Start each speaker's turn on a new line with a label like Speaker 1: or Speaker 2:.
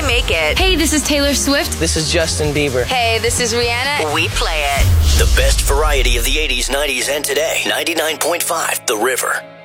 Speaker 1: make it.
Speaker 2: Hey, this is Taylor Swift.
Speaker 3: This is Justin Bieber.
Speaker 1: Hey, this is Rihanna. We play it.
Speaker 4: The best variety of the 80s, 90s, and today. 99.5 The River.